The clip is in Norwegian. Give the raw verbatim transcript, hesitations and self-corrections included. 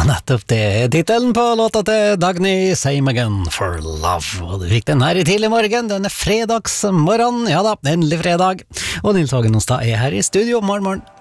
nettopp det er titelen på låta til Dagny, Same Again for Love. Og du fikk den her i tidlig morgen, denne fredagsmorgen. Ja da, endelig fredag. Og Nils Hågen Onsdag er her i studio. Morgen, morgen.